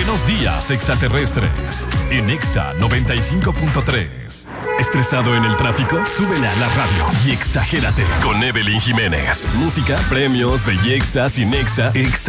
Buenos días, extraterrestres. En Exa 95.3. ¿Estresado en el tráfico? Súbele a la radio y exagérate con Evelyn Jiménez. Música, premios, bellezas y Nexa. Exa